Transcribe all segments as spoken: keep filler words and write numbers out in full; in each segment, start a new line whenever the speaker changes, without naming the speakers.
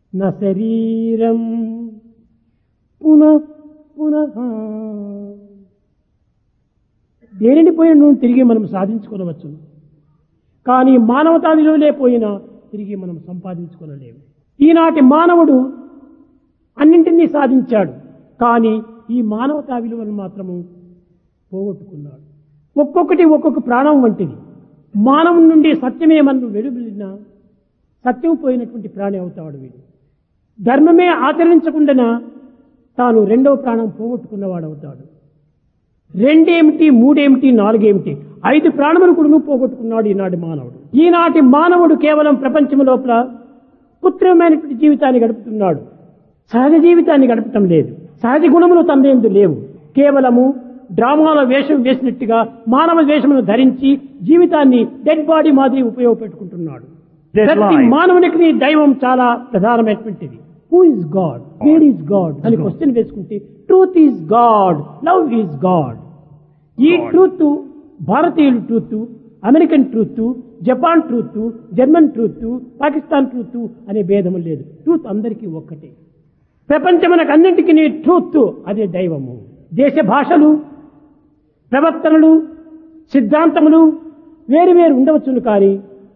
న శరీరం పునః పునః. దేనిని పోయిన నువ్వు తిరిగి మనం సాధించుకోవచ్చు, కానీ మానవతా విలువలే పోయినా తిరిగి మనం సంపాదించుకోలేము. ఈనాటి మానవుడు అన్నింటినీ సాధించాడు, కానీ ఈ మానవతా విలువలు మాత్రము పోగొట్టుకున్నాడు. ఒక్కొక్కటి ఒక్కొక్క ప్రాణం వంటిది. మానవుని నుండి సత్యమే మనం వెలువడినా సత్యం పోయినటువంటి ప్రాణి అవుతాడు వీడు. ధర్మమే ఆచరించకుండా తాను రెండవ ప్రాణం పోగొట్టుకున్నవాడు అవుతాడు. రెండేమిటి, మూడేమిటి, నాలుగేమిటి, ఐదు ప్రాణములు కూడా పోగొట్టుకున్నాడు ఈనాటి మానవుడు. ఈనాటి మానవుడు కేవలం ప్రపంచం లోపల కృత్రిమమైనటువంటి జీవితాన్ని గడుపుతున్నాడు, సహజ జీవితాన్ని గడపటం లేదు. సహజ గుణములు తన యందు లేవు. కేవలము డ్రామాల వేషం వేసినట్టుగా మానవ వేషమును ధరించి జీవితాన్ని డెడ్ బాడీ మాదిరి ఉపయోగపెట్టుకుంటున్నాడు. ప్రతి మానవునికి దైవం చాలా ప్రధానమైనటువంటిది. Who is God, where is God అని క్వశ్చన్ వేసుకుంటే truth is God, love is God. ఈ ట్రూత్ భారతీయుల truth, American truth, Japan truth, German truth, Pakistan truth అనే భేదము లేదు. ట్రూత్ అందరికీ ఒక్కటే. ప్రపంచమునకు అన్నింటికి ట్రూత్ అదే దైవము. దేశ భాషలు, ప్రవర్తనలు, సిద్ధాంతములు వేరు వేరు ఉండవచ్చును, కానీ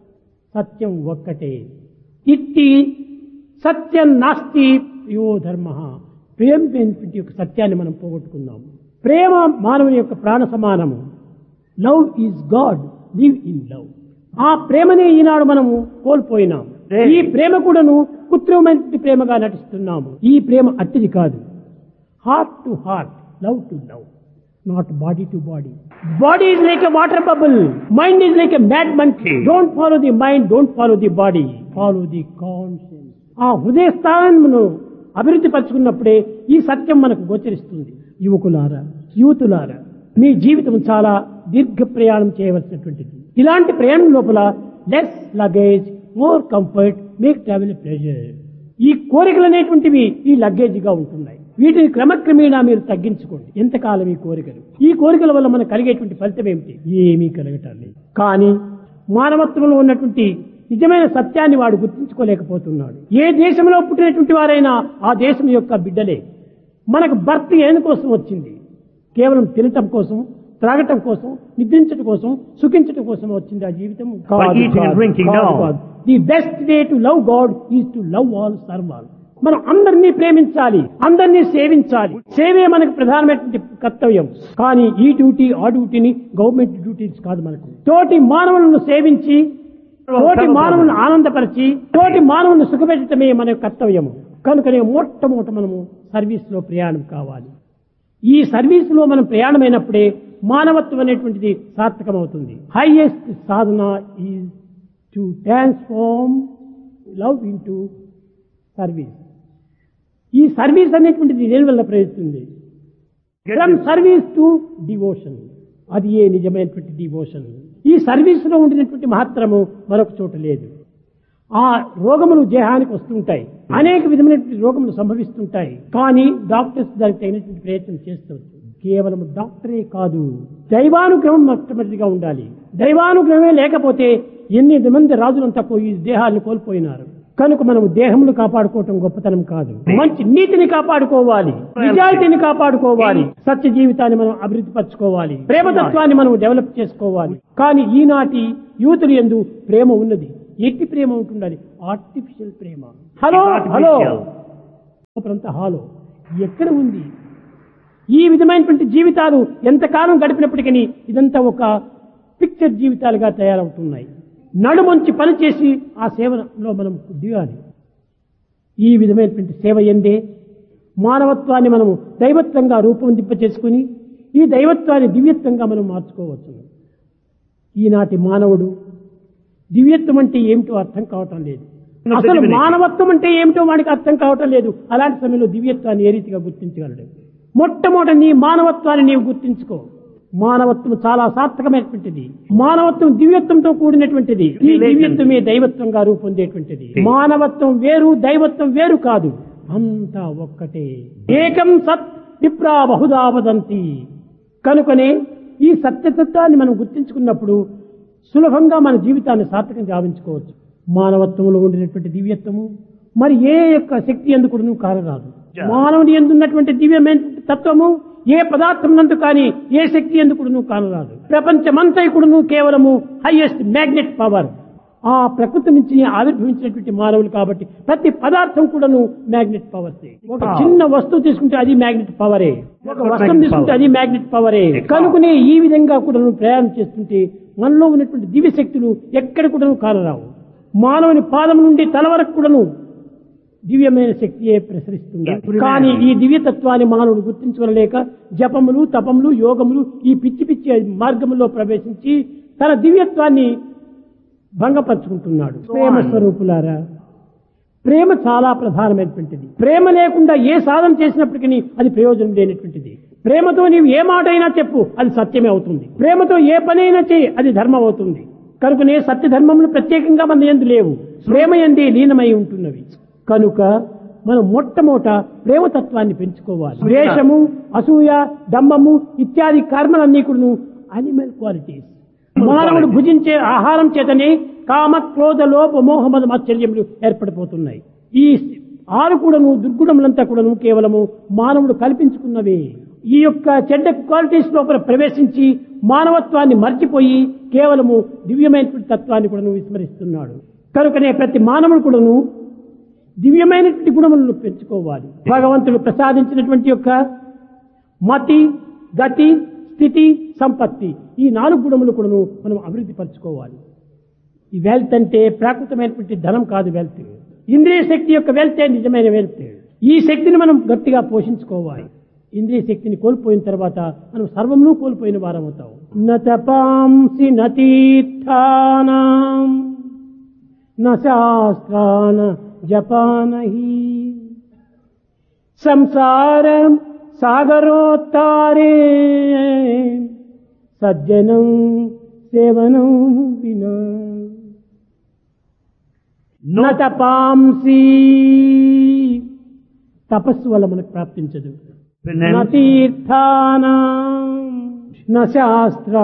సత్యం ఒక్కటే. ఇట్టి సత్యం నాస్తి యో ధర్మ. ప్రేమ యొక్క సత్యాన్ని మనం పోగొట్టుకున్నాము. ప్రేమ మానవుని యొక్క ప్రాణ సమానము. Love is God, live in love. ఆ ప్రేమనే ఈనాడు మనము కోల్పోయినాము. ఈ ప్రేమ కూడాను కృత్రిమమైన ప్రేమగా నటిస్తున్నాము. ఈ ప్రేమ అట్టిది కాదు. Heart to heart, love to love, not body to body. Body is like a water bubble, mind is like a mad monkey. Don't follow the mind, don't follow the body, follow the conscience. ఆ హృదయ స్థానమును అభివృద్ధి పరుచుకున్నప్పుడే ఈ సత్యం మనకు గోచరిస్తుంది. యువకులారా, యూతులారా, మీ జీవితం చాలా దీర్ఘ ప్రయాణం చేయవలసినటువంటిది. ఇలాంటి ప్రయాణం లోపల less luggage, more comfort, make travel pleasure. ఈ కోరికలు అనేటువంటివి ఈ లగేజ్గా ఉంటున్నాయి. వీటిని క్రమక్రమేణా మీరు తగ్గించుకోండి. ఎంతకాలం ఈ కోరికలు? ఈ కోరికల వల్ల మనకు కలిగేటువంటి ఫలితం ఏమిటి? ఏమీ కలగటం లేదు. కానీ మానవత్వంలో ఉన్నటువంటి నిజమైన సత్యాన్ని వాడు గుర్తించుకోలేకపోతున్నాడు. ఏ దేశంలో పుట్టినటువంటి వారైనా ఆ దేశం యొక్క బిడ్డలే. మనకు బర్త్ ఎందుకోసం వచ్చింది? కేవలం తినటం కోసం, త్రాగటం కోసం, నిద్రించడం కోసం, సుఖించడం కోసం వచ్చింది ఆ జీవితం. The best way to love God is to love all, serve all. మనం అందరినీ ప్రేమించాలి, అందరినీ సేవించాలి. సేవే మనకు ప్రధానమైనటువంటి కర్తవ్యం. కానీ ఈ డ్యూటీ ఆ డ్యూటీని గవర్నమెంట్ డ్యూటీస్ కాదు. మనకు తోటి మానవులను సేవించి, తోటి మానవులను ఆనందపరిచి, తోటి మానవులను సుఖపెట్టడమే మన కర్తవ్యము. కనుకనే మొట్టమొదట మనము సర్వీస్ లో ప్రయాణం కావాలి. ఈ సర్వీస్ లో మనం ప్రయాణమైనప్పుడే మానవత్వం అనేటువంటిది సార్థకం అవుతుంది. Highest Sadhana is to transform love into service. ఈ సర్వీస్ అనేటువంటిది దేని వల్ల ప్రయత్నిస్తుంది? From service to devotion. అది ఏ నిజమైనటువంటి డివోషన్. ఈ సర్వీస్ లో ఉండినటువంటి మహత్తరము మరొక చోట లేదు. ఆ రోగములు దేహానికి వస్తుంటాయి, అనేక విధమైనటువంటి రోగములు సంభవిస్తుంటాయి. కానీ డాక్టర్స్ దానికి తగినటువంటి ప్రయత్నం చేస్తారు. కేవలం డాక్టరే కాదు, దైవానుగ్రహం మొట్టమొదటిగా ఉండాలి. దైవానుగ్రహమే లేకపోతే ఎన్ని మంది రాజులంతా పోయి దేహాన్ని కోల్పోయినారు. కనుక మనం దేహమును కాపాడుకోవటం గొప్పతనం కాదు. మంచి నీతిని కాపాడుకోవాలి, నిజాయితీని కాపాడుకోవాలి, సత్య జీవితాన్ని మనం అభివృద్ధి పరచుకోవాలి, ప్రేమతత్వాన్ని మనం డెవలప్ చేసుకోవాలి. కానీ ఈనాటి యూతులు యందు ప్రేమ ఉన్నది. ఎట్టి ప్రేమ ఉంటుండాలి? ఆర్టిఫిషియల్ ప్రేమ. హలో హలో హాలో ఎక్కడ ఉంది? ఈ విధమైనటువంటి జీవితాలు ఎంతకాలం గడిపినప్పటికీ ఇదంతా ఒక పిక్చర్ జీవితాలుగా తయారవుతున్నాయి. నడుమంచి పనిచేసి ఆ సేవలో మనం దిగాలి. ఈ విధమైనటువంటి సేవ ఎందే మానవత్వాన్ని మనము దైవత్వంగా రూపొందింప చేసుకుని ఈ దైవత్వాన్ని దివ్యత్వంగా మనం మార్చుకోవచ్చు. ఈనాటి మానవుడు దివ్యత్వం అంటే ఏమిటో అర్థం కావటం లేదు. అసలు మానవత్వం అంటే ఏమిటో వాడికి అర్థం కావటం లేదు. అలాంటి సమయంలో దివ్యత్వాన్ని ఏ రీతిగా గుర్తించగలడు? మొట్టమొదటి నీ మానవత్వాన్ని నీవు గుర్తించుకో. మానవత్వం చాలా సార్థకమైనటువంటిది. మానవత్వం దివ్యత్వంతో కూడినటువంటిది. ఈ దివ్యత్వమే దైవత్వంగా రూపొందేటువంటిది. మానవత్వం వేరు, దైవత్వం వేరు కాదు, అంతా ఒక్కటే. ఏకం సత్ విప్రా బహుదా వదంతి. కనుకనే ఈ సత్యతత్వాన్ని మనం గుర్తించుకున్నప్పుడు సులభంగా మన జీవితాన్ని సార్థకం గావించుకోవచ్చు. మానవత్వంలో ఉండినటువంటి దివ్యత్వము మరి ఏ యొక్క శక్తి ఎందుకు నువ్వు కానరాదు. మానవుని ఎందున్నటువంటి దివ్యమైన తత్వము ఏ పదార్థం నందు కానీ ఏ శక్తి ఎందుకు నువ్వు కానరాదు. ప్రపంచమంతైకుడును కేవలము హైయెస్ట్ మ్యాగ్నెట్ పవర్ ఆ ప్రకృతి నుంచి ఆవిర్భవించినటువంటి మానవులు కాబట్టి ప్రతి పదార్థం కూడాను మ్యాగ్నెట్ పవర్. ఒక చిన్న వస్తువు తీసుకుంటే అది మ్యాగ్నెట్ పవరే, ఒక వస్తువు తీసుకుంటే అది మ్యాగ్నెట్ పవరే. కనుకనే ఈ విధంగా కూడా ప్రయాణం చేస్తుంటే మనలో ఉన్నటువంటి దివ్య శక్తులు ఎక్కడ కూడాను కానరావు. మానవుని పాదం నుండి తల వరకు కూడాను దివ్యమైన శక్తియే ప్రసరిస్తుంది. కానీ ఈ దివ్యతత్వాన్ని మానవుడు గుర్తించుకోలేక జపములు తపములు యోగములు ఈ పిచ్చి పిచ్చి మార్గములో ప్రవేశించి తన దివ్యత్వాన్ని భంగపరుచుకుంటున్నాడు. ప్రేమ స్వరూపులారా, ప్రేమ చాలా ప్రధానమైనటువంటిది. ప్రేమ లేకుండా ఏ సాధన చేసినప్పటికీ అది ప్రయోజనం లేనటువంటిది. ప్రేమతో నీవు ఏ మాట అయినా చెప్పు అది సత్యమే అవుతుంది. ప్రేమతో ఏ పనైనా చేయి అది ధర్మం అవుతుంది. కనుకనే సత్య ధర్మములు ప్రత్యేకంగా మన యందు లేవు, ప్రేమ యందే లీనమై ఉంటున్నవి. కనుక మనం మొట్టమొదట ప్రేమతత్వాన్ని పెంచుకోవాలి. ద్వేషము, అసూయ, దమ్మము ఇత్యాది కర్మలన్నీ కూడా అనిమల్ క్వాలిటీస్. మానవుడు భుజించే ఆహారం చేతనే కామ క్రోధ లోభ మోహమద మాత్సర్యములు ఏర్పడిపోతున్నాయి. ఈ ఆరు కూడాను దుర్గుణములంతా కూడాను కేవలము మానవుడు కల్పించుకున్నవే. ఈ యొక్క చెడ్డ క్వాలిటీస్ లోపల ప్రవేశించి మానవత్వాన్ని మర్చిపోయి కేవలము దివ్యమైనటువంటి తత్వాన్ని కూడాను విస్మరిస్తున్నాడు. కనుకనే ప్రతి మానవుడు కూడాను దివ్యమైనటువంటి గుణములను పెంచుకోవాలి. భగవంతుడు ప్రసాదించినటువంటి యొక్క మతి, గతి, స్థితి, సంపత్తి ఈ నాలుగు గుణములు కూడాను మనం అభివృద్ధి పరచుకోవాలి. ఈ వెల్త్ అంటే ప్రాకృతమైనటువంటి ధనం కాదు. వెల్త్ ఇంద్రియ శక్తి యొక్క వెల్తే నిజమైన వెల్త్. ఈ శక్తిని మనం గట్టిగా పోషించుకోవాలి. ఇంద్రియ శక్తిని కోల్పోయిన తర్వాత మనం సర్వమును కోల్పోయిన వారం అవుతాం. నతపాంసి నతీర్థానాం న శాస్త్రాన జపానహి సంసారం సాగరోత్తారే సజ్జనం సేవనం వినా నతపాంసి తపస్సు వల్ల మనకు ప్రాప్తించదు. న తీర్థానాం న శాస్త్ర